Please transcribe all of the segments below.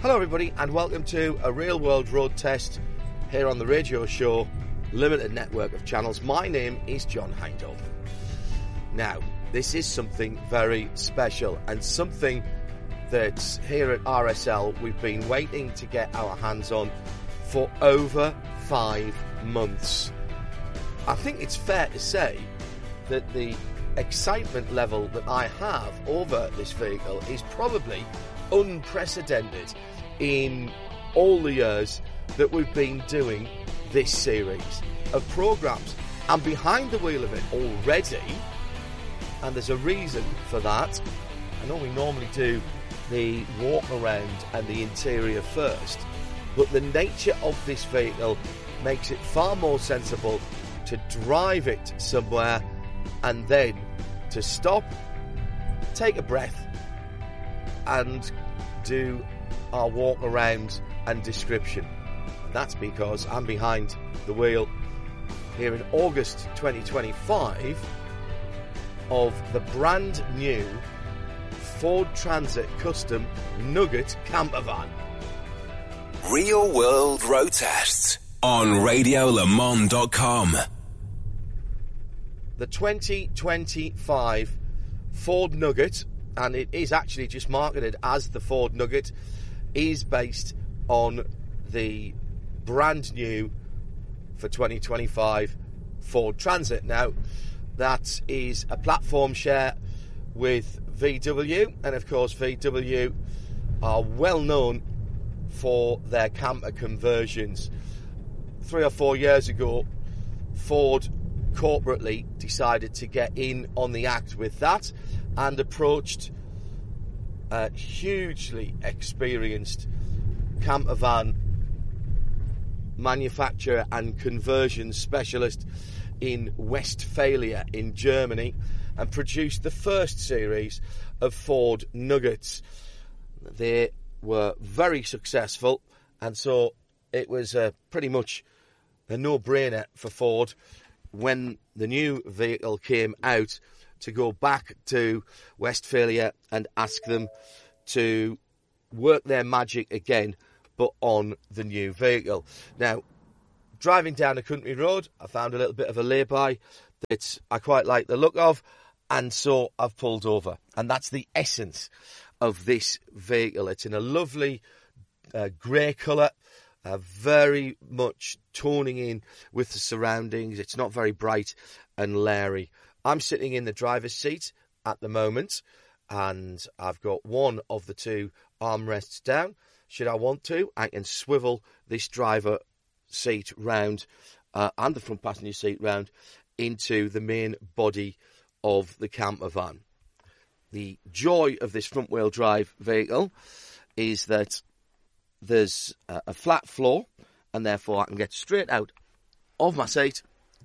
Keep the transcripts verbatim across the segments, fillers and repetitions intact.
Hello everybody and welcome to a real world road test here on the radio show Limited Network of Channels. My name is John Hindle. Now, this is something very special and something that here at R S L we've been waiting to get our hands on for over five months. I think it's fair to say that the excitement level that I have over this vehicle is probably unprecedented in all the years that we've been doing this series of programmes. I'm behind the wheel of it already, and there's a reason for that. I know we normally do the walk around and the interior first, but the nature of this vehicle makes it far more sensible to drive it somewhere and then to stop, take a breath and do our walk around and description. And that's because I'm behind the wheel here in August twenty twenty-five of the brand new Ford Transit Custom Nugget camper van. Real World Road Tests on radio le mans dot com. The twenty twenty-five Ford Nugget, and it is actually just marketed as the Ford Nugget, is based on the brand new for twenty twenty-five Ford Transit. Now, that is a platform share with V W, and of course V W are well known for their camper conversions. Three or four years ago, Ford corporately decided to get in on the act with that and approached a hugely experienced camper van manufacturer and conversion specialist in Westphalia in Germany and produced the first series of Ford Nuggets. They were very successful, and so it was uh, pretty much a no-brainer for Ford when the new vehicle came out to go back to Westphalia and ask them to work their magic again, but on the new vehicle. Now, driving down a country road, I found a little bit of a lay-by that I quite like the look of, and so I've pulled over. And that's the essence of this vehicle. It's in a lovely uh, grey colour, uh, very much toning in with the surroundings. It's not very bright and leery. I'm sitting in the driver's seat at the moment, and I've got one of the two armrests down. Should I want to, I can swivel this driver seat round uh, and the front passenger seat round into the main body of the camper van. The joy of this front-wheel drive vehicle is that there's a, a flat floor, and therefore I can get straight out of my seat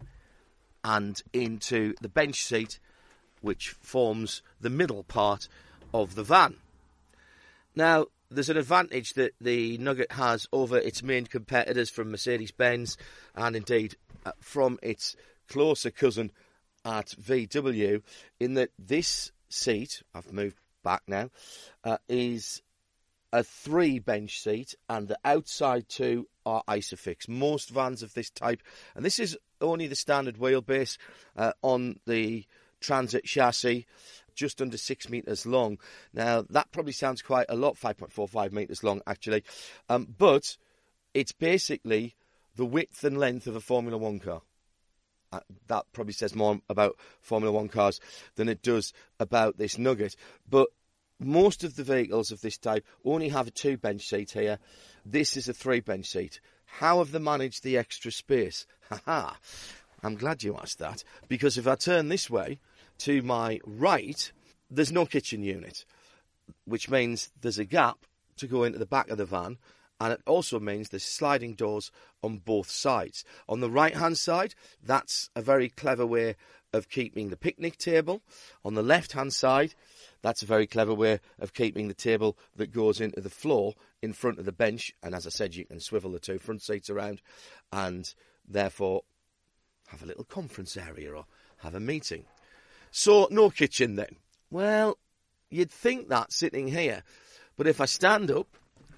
and into the bench seat, which forms the middle part of the van. Now, there's an advantage that the Nugget has over its main competitors from Mercedes-Benz and indeed uh, from its closer cousin at V W, in that this seat, I've moved back now, uh, is a three bench seat and the outside two are Isofix. Most vans of this type, and this is only the standard wheelbase uh, on the Transit chassis, just under six metres long. Now, that probably sounds quite a lot, five point four five metres long, actually. Um, but it's basically the width and length of a Formula One car. Uh, that probably says more about Formula One cars than it does about this Nugget. But most of the vehicles of this type only have a two-bench seat here. This is a three-bench seat. How have they managed the extra space? Ha-ha. I'm glad you asked that, because if I turn this way, to my right, there's no kitchen unit, which means there's a gap to go into the back of the van, and it also means there's sliding doors on both sides. On the right-hand side, that's a very clever way of keeping the picnic table. On the left-hand side, that's a very clever way of keeping the table that goes into the floor in front of the bench, and as I said, you can swivel the two front seats around and therefore have a little conference area or have a meeting. So, no kitchen then. Well, you'd think that sitting here. But if I stand up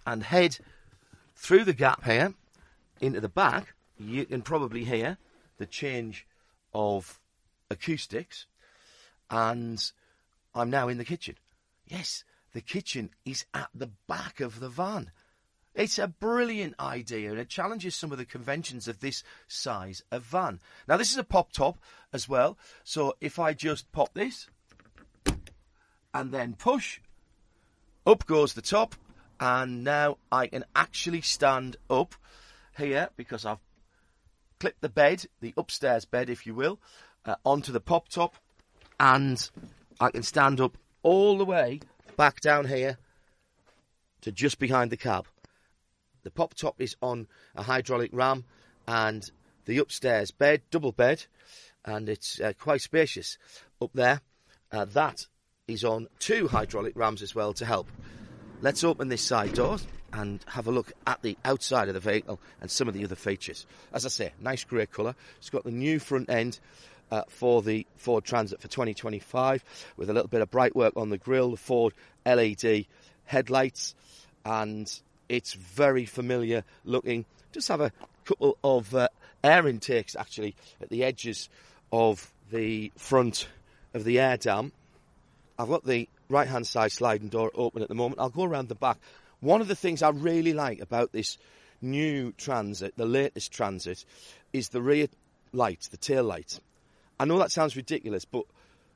and head through the gap here into the back, you can probably hear the change of acoustics, and I'm now in the kitchen. Yes, the kitchen is at the back of the van. It's a brilliant idea, and it challenges some of the conventions of this size of van. Now, this is a pop top as well, so if I just pop this and then push, up goes the top, and now I can actually stand up here because I've clipped the bed, the upstairs bed, if you will, uh, onto the pop top, and I can stand up all the way back down here to just behind the cab. The pop top is on a hydraulic ram, and the upstairs bed, double bed, and it's uh, quite spacious up there. Uh, that is on two hydraulic rams as well to help. Let's open this side door and have a look at the outside of the vehicle and some of the other features. As I say, nice grey colour. It's got the new front end uh, for the Ford Transit for twenty twenty-five, with a little bit of bright work on the grille, the Ford L E D headlights, and it's very familiar looking. Just have a couple of uh, air intakes actually at the edges of the front of the air dam. I've got the right hand side sliding door open at the moment. I'll go around the back. One of the things I really like about this new Transit, the latest Transit, is the rear lights, the tail lights. I know that sounds ridiculous, but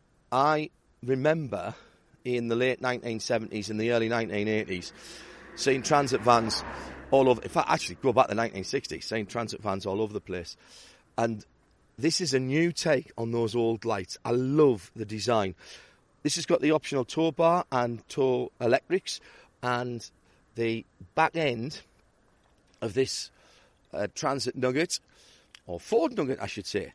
I remember in the late nineteen seventies and the early nineteen eighties seeing Transit vans all over. In fact, actually, go back to the nineteen sixties, seeing Transit vans all over the place. And this is a new take on those old lights. I love the design. This has got the optional tow bar and tow electrics, and the back end of this uh, Transit Nugget, or Ford Nugget I should say,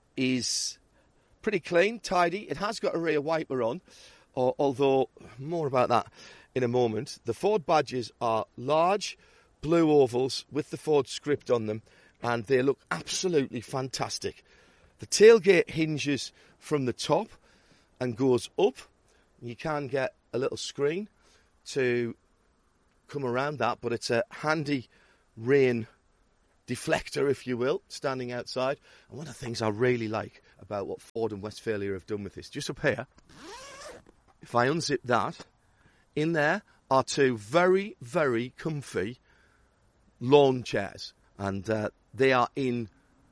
is pretty clean, tidy. It has got a rear wiper on, or, although more about that in a moment. The Ford badges are large blue ovals with the Ford script on them, and they look absolutely fantastic. The tailgate hinges from the top and goes up. You can get a little screen to come around that, but it's a handy rain deflector, if you will, standing outside. And one of the things I really like about what Ford and Westphalia have done with this, just up here, if I unzip that, in there are two very, very comfy lawn chairs, and uh, they are in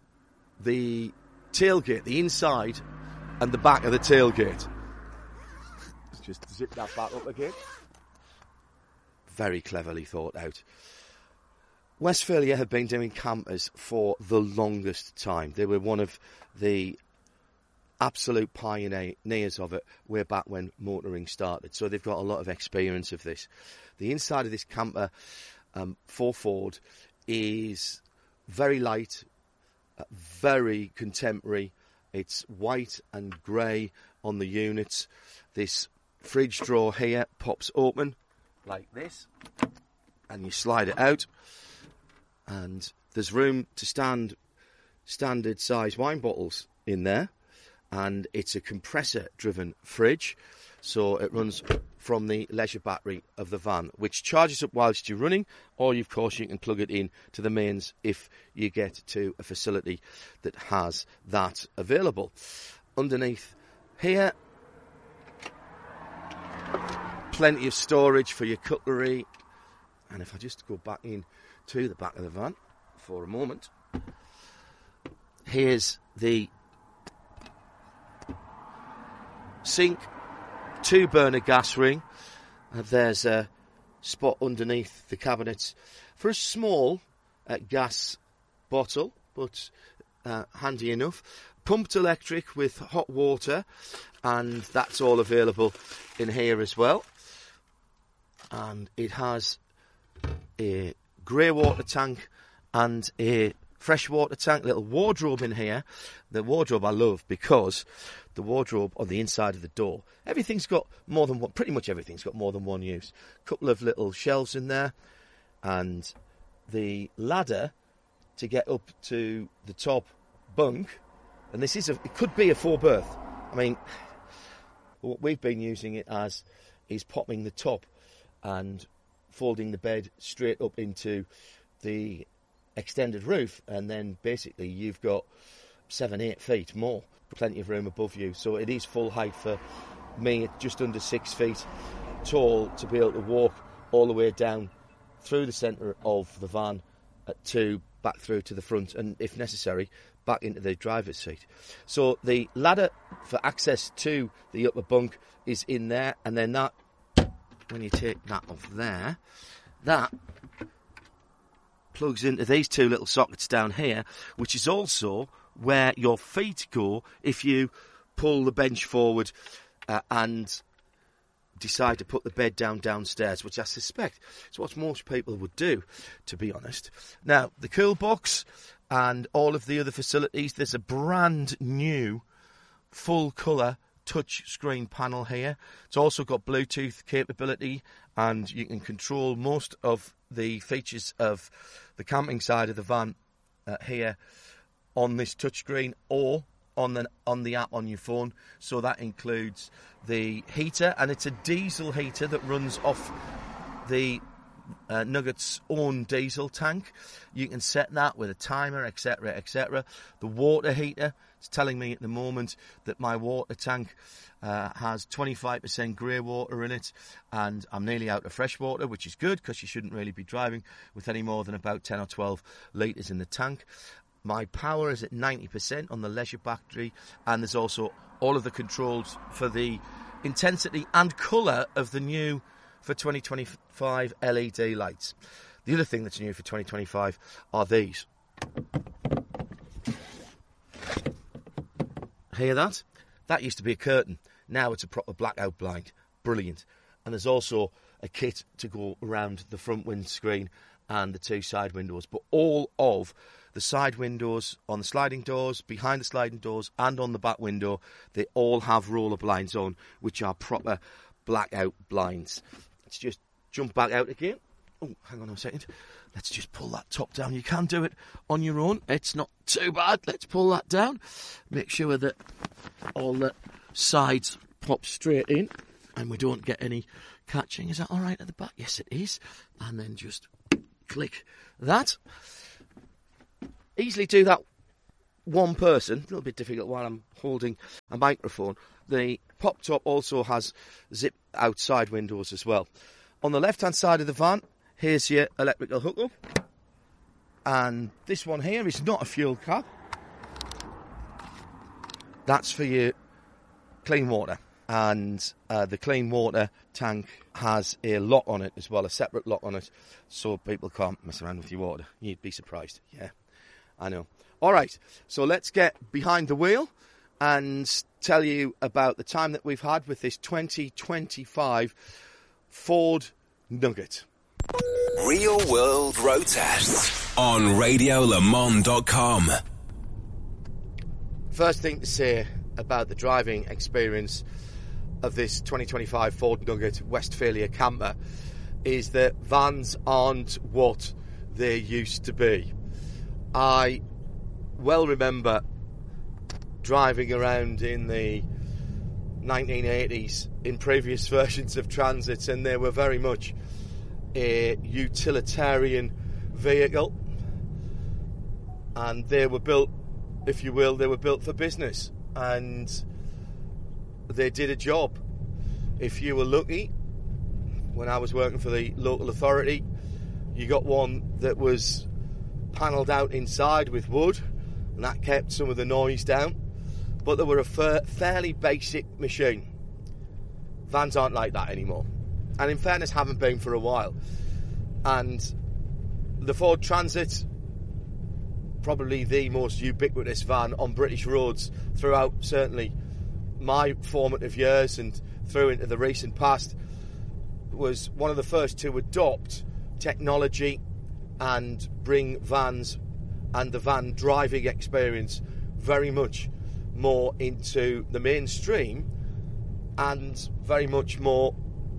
the tailgate, the inside and the back of the tailgate. Let's just zip that back up again. Very cleverly thought out. Westphalia have been doing campers for the longest time. They were one of the absolute pioneers of it way back when motoring started. So they've got a lot of experience of this. The inside of this camper um, for Ford is very light, uh, very contemporary. It's white and grey on the units. This fridge drawer here pops open like this, and you slide it out, and there's room to stand standard size wine bottles in there, and it's a compressor driven fridge, so it runs from the leisure battery of the van, which charges up whilst you're running, or of course you can plug it in to the mains if you get to a facility that has that available. Underneath here, plenty of storage for your cutlery. And if I just go back in to the back of the van for a moment, here's the sink, two burner gas ring, and there's a spot underneath the cabinets for a small uh, gas bottle, but uh, handy enough. Pumped electric with hot water, and that's all available in here as well. And it has a grey water tank and a fresh water tank, little wardrobe in here. The wardrobe I love because the wardrobe on the inside of the door, everything's got more than one, pretty much everything's got more than one use. A couple of little shelves in there, and the ladder to get up to the top bunk. And this is a, it could be a four berth. I mean, what we've been using it as is popping the top and folding the bed straight up into the extended roof, and then basically you've got seven, eight feet more, plenty of room above you. So it is full height for me at just under six feet tall to be able to walk all the way down through the centre of the van to back through to the front, and if necessary back into the driver's seat. So the ladder for access to the upper bunk is in there, and then that, when you take that off there, that plugs into these two little sockets down here, which is also where your feet go if you pull the bench forward uh, and decide to put the bed down downstairs, which I suspect is what most people would do, to be honest. Now, the cool box and all of the other facilities, there's a brand new full colour touch screen panel here. It's also got Bluetooth capability, and you can control most of the features of the camping side of the van uh, here on this touchscreen or on the on the app on your phone. So that includes the heater, and it's a diesel heater that runs off the uh, Nugget's own diesel tank. You can set that with a timer, etc, etc. The water heater, it's telling me at the moment that my water tank uh, has twenty-five percent grey water in it, and I'm nearly out of fresh water, which is good because you shouldn't really be driving with any more than about ten or twelve litres in the tank. My power is at ninety percent on the leisure battery, and there's also all of the controls for the intensity and colour of the new for twenty twenty-five L E D lights. The other thing that's new for twenty twenty-five are these. Hear that? That used to be a curtain. Now it's a proper blackout blind. Brilliant. And there's also a kit to go around the front windscreen and the two side windows. But all of the side windows on the sliding doors, behind the sliding doors, and on the back window, they all have roller blinds on, which are proper blackout blinds. Let's just jump back out again. Oh, hang on a second. Let's just pull that top down. You can do it on your own. It's not too bad. Let's pull that down. Make sure that all the sides pop straight in and we don't get any catching. Is that all right at the back? Yes, it is. And then just click that. Easily do that one person. A little bit difficult while I'm holding a microphone. The pop top also has zip outside windows as well. On the left hand side of the van, here's your electrical hookup. And this one here is not a fuel cap. That's for your clean water. And uh, the clean water tank has a lock on it as well, a separate lock on it, so people can't mess around with your water. You'd be surprised. Yeah, I know. All right, so let's get behind the wheel and tell you about the time that we've had with this twenty twenty-five Ford Nugget. Real World Road Tests on radio le mans dot com. First thing to say about the driving experience of this twenty twenty-five Ford Nugget Westphalia camper is that vans aren't what they used to be. I well remember driving around in the nineteen eighties in previous versions of Transits, and they were very much a utilitarian vehicle, and they were built, if you will, they were built for business, and they did a job. If you were lucky, when I was working for the local authority, you got one that was panelled out inside with wood, and that kept some of the noise down. But they were a fa- fairly basic machine. Vans aren't like that anymore, and in fairness haven't been for a while. And the Ford Transit, probably the most ubiquitous van on British roads throughout certainly my formative years and through into the recent past, was one of the first to adopt technology and bring vans and the van driving experience very much more into the mainstream and very much more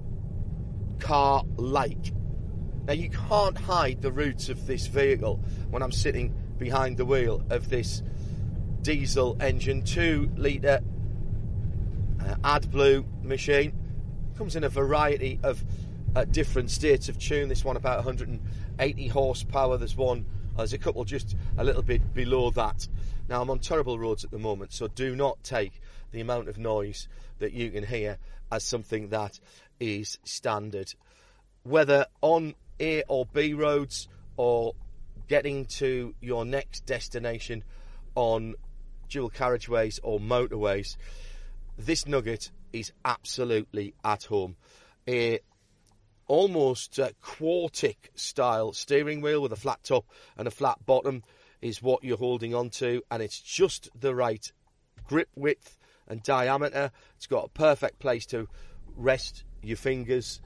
car-like. Now, you can't hide the roots of this vehicle when I'm sitting behind the wheel of this diesel engine, two litre uh, AdBlue machine. Comes in a variety of at different states of tune. This one about one hundred eighty horsepower. There's one, there's a couple just a little bit below that. Now, I'm on terrible roads at the moment, so do not take the amount of noise that you can hear as something that is standard. Whether on A or B roads or getting to your next destination on dual carriageways or motorways, this Nugget is absolutely at home. A almost uh, Quartic style steering wheel with a flat top and a flat bottom is what you're holding on to, and it's just the right grip width and diameter. It's got a perfect place to rest your fingers,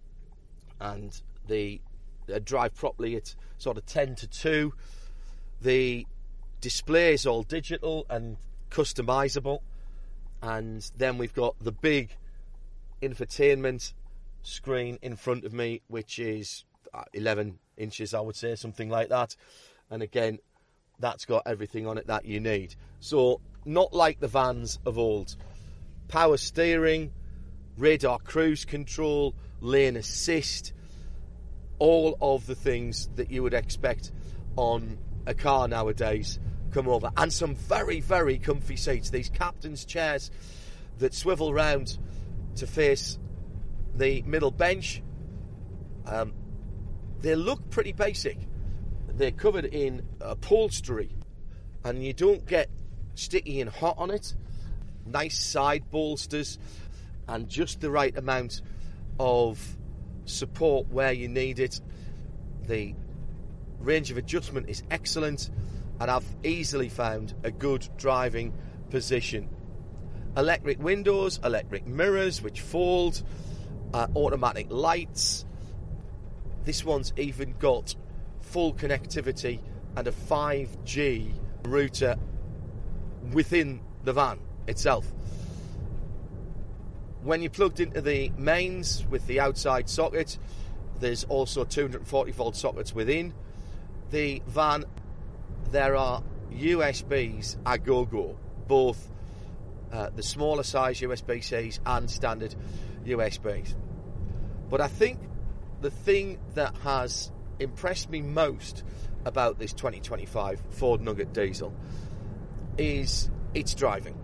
and the uh, drive properly. It's sort of ten to two. The display is all digital and customizable, and then we've got the big infotainment screen in front of me, which is eleven inches, I would say, something like that. And again, that's got everything on it that you need. So not like the vans of old. Power steering, radar cruise control, lane assist, all of the things that you would expect on a car nowadays come over. And some very, very comfy seats. These captain's chairs that swivel round to face the middle bench. Um, they look pretty basic. They're covered in upholstery, and you don't get sticky and hot on it. Nice side bolsters, and just the right amount of support where you need it. The range of adjustment is excellent, and I've easily found a good driving position. Electric windows, electric mirrors which fold, uh, automatic lights. This one's even got full connectivity and a five G router within the van itself. When you're plugged into the mains with the outside socket, there's also two hundred forty volt sockets within the van. There are U S Bs a go-go, both uh, the smaller size U S B Cs and standard U S Bs. But I think the thing that has impressed me most about this twenty twenty-five Ford Nugget diesel is its driving.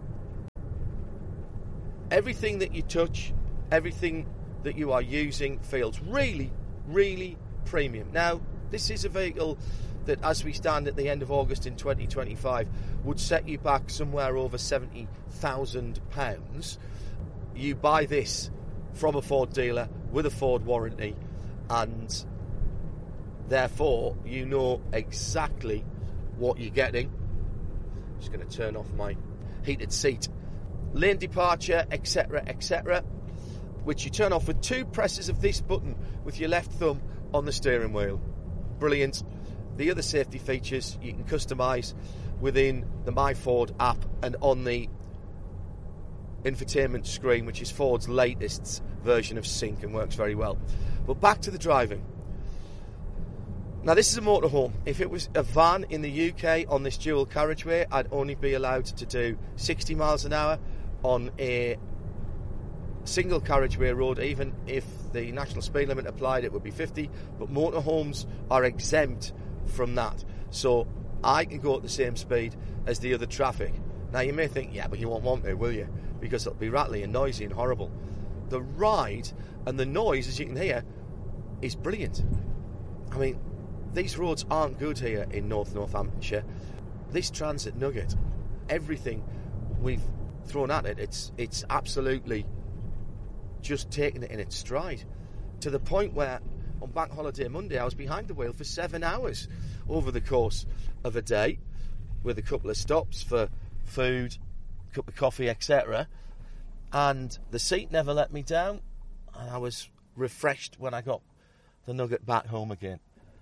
Everything that you touch, everything that you are using feels really, really premium. Now, this is a vehicle that, as we stand at the end of August in twenty twenty-five, would set you back somewhere over seventy thousand pounds. You buy this from a Ford dealer with a Ford warranty, and therefore you know exactly what you're getting. Just going to turn off my heated seat. Lane departure, etc, et cetera, which you turn off with two presses of this button with your left thumb on the steering wheel. Brilliant. The other safety features you can customise within the My Ford app and on the infotainment screen, which is Ford's latest version of Sync and works very well. But back to the driving. Now, this is a motorhome. If it was a van in the U K on this dual carriageway, I'd only be allowed to do sixty miles an hour. On a single carriageway road, even if the national speed limit applied, it would be fifty. But motorhomes are exempt from that. So I can go at the same speed as the other traffic. Now, you may think, yeah, but you won't want me, will you? Because it'll be rattly and noisy and horrible. The ride and the noise, as you can hear, is brilliant. I mean, these roads aren't good here in North Northamptonshire. This Transit Nugget, everything we've thrown at it, it's it's absolutely just taking it in its stride, to the point where on Bank Holiday Monday I was behind the wheel for seven hours over the course of a day, with a couple of stops for food, cup of coffee, et cetera. And the seat never let me down, and I was refreshed when I got the Nugget back home again.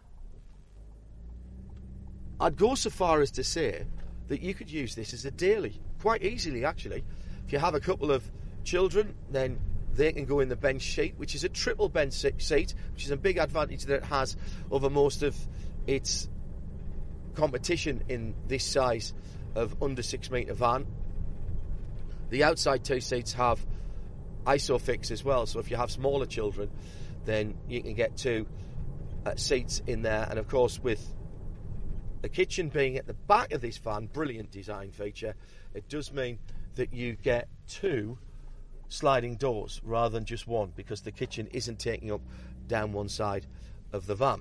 I'd go so far as to say that you could use this as a daily, quite easily actually. If you have a couple of children, then they can go in the bench seat, which is a triple bench seat, which is a big advantage that it has over most of its competition in this size of under six metre van. The outside two seats have ISOFIX as well, so if you have smaller children, then you can get two uh, seats in there. And of course, with the kitchen being at the back of this van, brilliant design feature, it does mean that you get two sliding doors rather than just one, because the kitchen isn't taking up down one side of the van.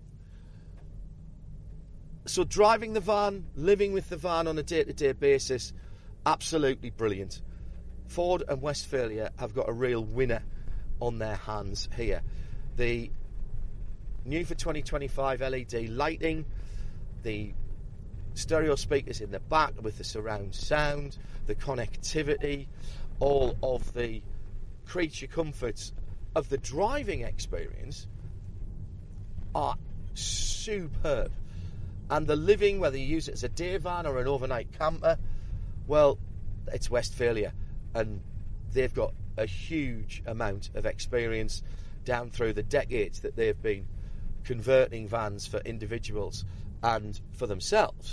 So driving the van, living with the van on a day-to-day basis, absolutely brilliant. Ford and Westphalia have got a real winner on their hands here. The new for twenty twenty-five L E D lighting, the stereo speakers in the back with the surround sound, the connectivity, all of the creature comforts of the driving experience are superb. And the living, whether you use it as a day van or an overnight camper, well, it's Westphalia, and they've got a huge amount of experience down through the decades that they've been converting vans for individuals and for themselves.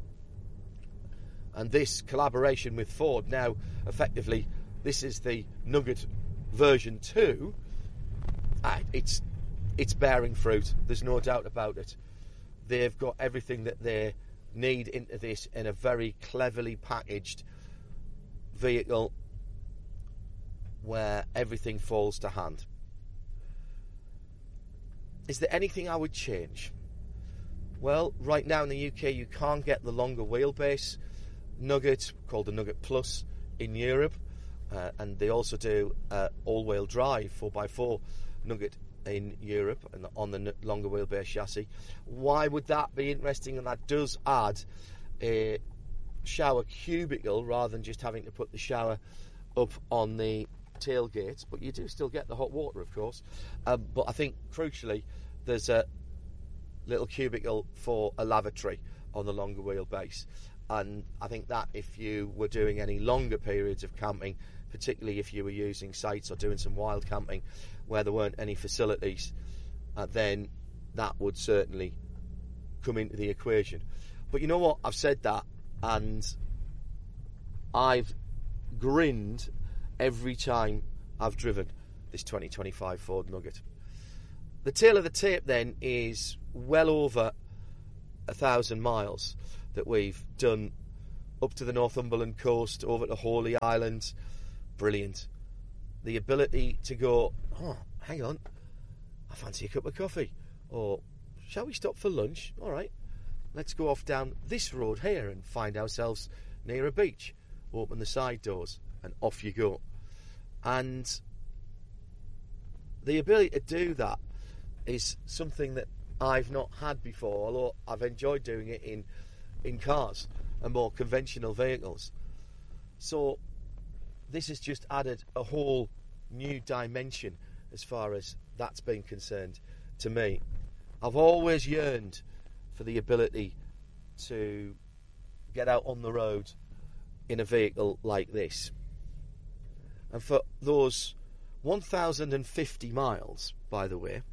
And this collaboration with Ford, now effectively this is the Nugget version two, ah, it's it's bearing fruit, there's no doubt about it. They've got everything that they need into this in a very cleverly packaged vehicle where everything falls to hand. Is there anything I would change? Well, right now in the U K you can't get the longer wheelbase Nugget, called the Nugget Plus, in Europe, uh, and they also do uh, all-wheel drive four by four Nugget in Europe and on the longer wheelbase chassis. Why would that be interesting? And that does add a shower cubicle rather than just having to put the shower up on the tailgate, but you do still get the hot water, of course. Um, but I think crucially there's a little cubicle for a lavatory on the longer wheelbase, and I think that if you were doing any longer periods of camping, particularly if you were using sites or doing some wild camping where there weren't any facilities, uh, then that would certainly come into the equation. But you know what, I've said that and I've grinned every time I've driven this twenty twenty-five Ford Nugget. The tail of the tape then is well over a thousand miles that we've done up to the Northumberland coast, over to Hawley Island. Brilliant. The ability to go, oh, hang on, I fancy a cup of coffee. Or, shall we stop for lunch? All right, let's go off down this road here and find ourselves near a beach. Open the side doors and off you go. And the ability to do that is something that I've not had before, although I've enjoyed doing it in, in cars and more conventional vehicles. So this has just added a whole new dimension as far as that's been concerned to me. I've always yearned for the ability to get out on the road in a vehicle like this. And for those one thousand fifty miles, by the way,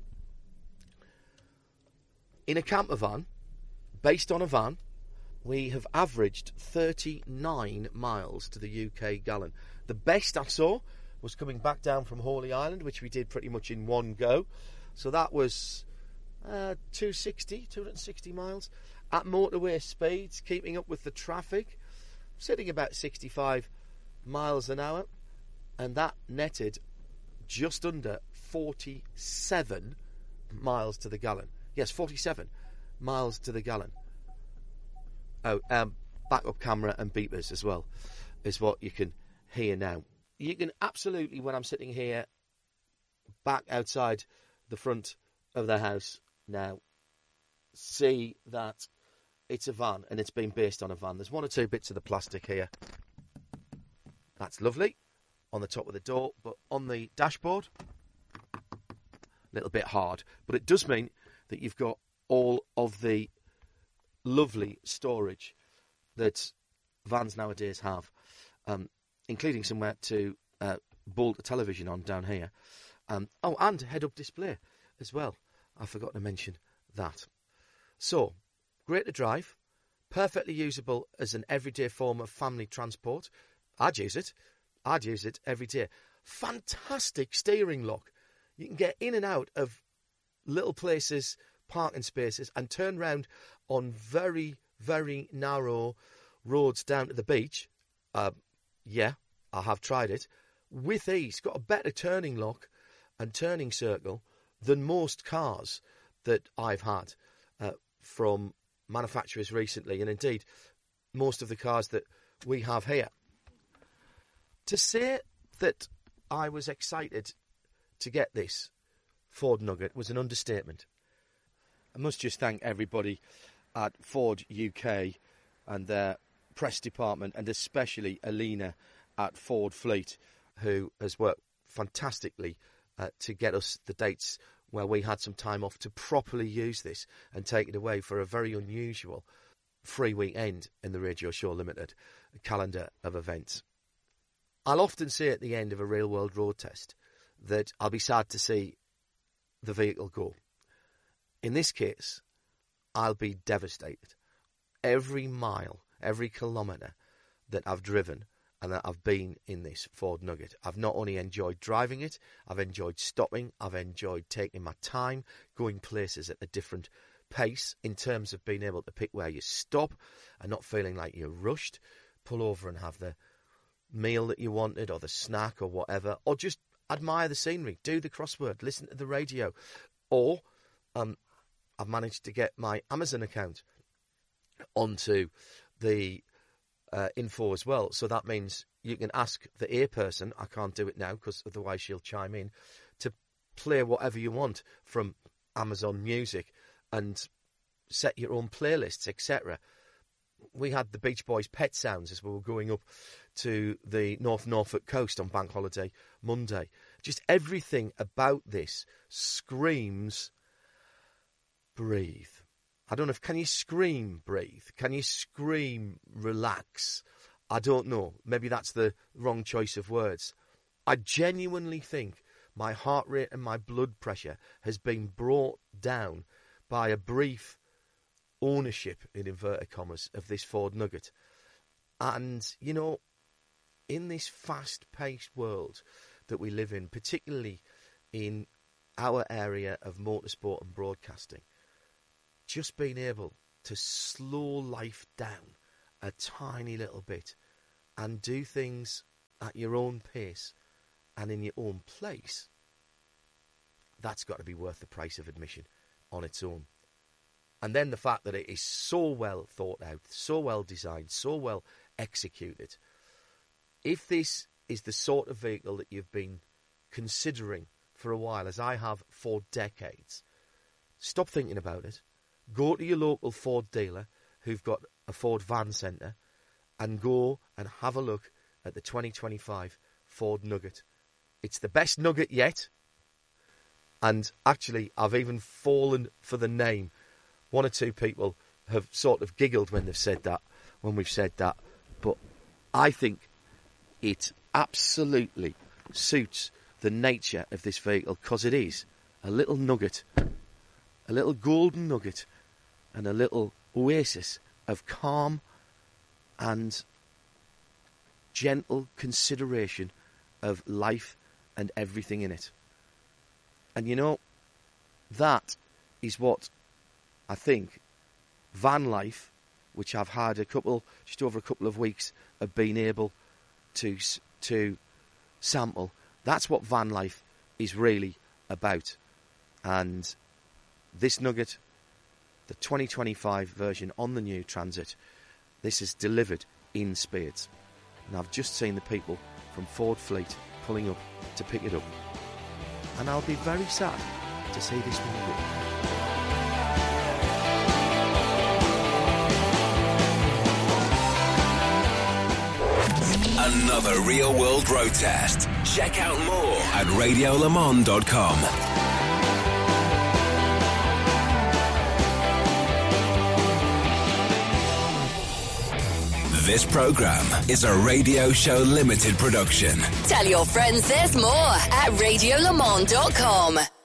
in a camper van, based on a van, we have averaged thirty-nine miles to the U K gallon. The best I saw was coming back down from Hawley Island, which we did pretty much in one go. So that was uh, two sixty, two sixty miles at motorway speeds, keeping up with the traffic, sitting about sixty-five miles an hour, and that netted just under forty-seven miles to the gallon. Yes, forty-seven miles to the gallon. Oh, um, backup camera and beepers as well is what you can hear now. You can absolutely, when I'm sitting here back outside the front of the house now, see that it's a van and it's been based on a van. There's one or two bits of the plastic here. That's lovely on the top of the door, but on the dashboard, a little bit hard. But it does mean that you've got all of the lovely storage that vans nowadays have, um, including somewhere to uh, bolt a television on down here. Um, oh, and head-up display as well. I forgot to mention that. So, great to drive, perfectly usable as an everyday form of family transport. I'd use it. I'd use it every day. Fantastic steering lock. You can get in and out of little places, parking spaces, and turn round on very, very narrow roads down to the beach. Uh, yeah, I have tried it. With ease, got a better turning lock and turning circle than most cars that I've had uh, from manufacturers recently, and indeed most of the cars that we have here. To say that I was excited to get this Ford Nugget was an understatement. I must just thank everybody at Ford U K and their press department, and especially Alina at Ford Fleet, who has worked fantastically uh, to get us the dates where we had some time off to properly use this and take it away for a very unusual free weekend in the Radio Show Limited calendar of events. I'll often say at the end of a real-world road test that I'll be sad to see the vehicle go. In this case, I'll be devastated. Every mile, every kilometre that I've driven and that I've been in this Ford Nugget, I've not only enjoyed driving it, I've enjoyed stopping, I've enjoyed taking my time, going places at a different pace in terms of being able to pick where you stop and not feeling like you're rushed, pull over and have the meal that you wanted or the snack or whatever, or just admire the scenery, do the crossword, listen to the radio. Or um, I've managed to get my Amazon account onto the uh, info as well. So that means you can ask the A person, I can't do it now because otherwise she'll chime in, to play whatever you want from Amazon Music and set your own playlists, et cetera. We had the Beach Boys' Pet Sounds as we were going up to the North Norfolk coast on Bank Holiday Monday. Just everything about this screams breathe. I don't know if, can you scream breathe? Can you scream relax? I don't know. Maybe that's the wrong choice of words. I genuinely think my heart rate and my blood pressure has been brought down by a brief ownership, in inverted commas, of this Ford Nugget. And, you know, in this fast-paced world that we live in, particularly in our area of motorsport and broadcasting, just being able to slow life down a tiny little bit and do things at your own pace and in your own place, that's got to be worth the price of admission on its own. And then the fact that it is so well thought out, so well designed, so well executed. If this is the sort of vehicle that you've been considering for a while, as I have for decades, stop thinking about it. Go to your local Ford dealer who've got a Ford van centre and go and have a look at the twenty twenty-five Ford Nugget. It's the best Nugget yet. And actually, I've even fallen for the name. One or two people have sort of giggled when they've said that, when we've said that. But I think it absolutely suits the nature of this vehicle, because it is a little nugget, a little golden nugget, and a little oasis of calm and gentle consideration of life and everything in it. And you know, that is what I think van life, which I've had a couple, just over a couple of weeks of being able to to sample, that's what van life is really about. And this Nugget, the twenty twenty-five version on the new Transit, this is delivered in spades. And I've just seen the people from Ford Fleet pulling up to pick it up. And I'll be very sad to see this one go. Another Real World Road Test. Check out more at radio le mans dot com. This program is a Radio Show Limited production. Tell your friends there's more at radio le mans dot com.